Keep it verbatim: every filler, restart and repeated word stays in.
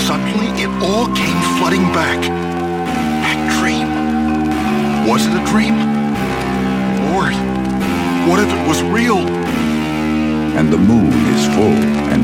Suddenly, it all came flooding back. That dream. Was it a dream? Lord, what if it was real? And the moon is full and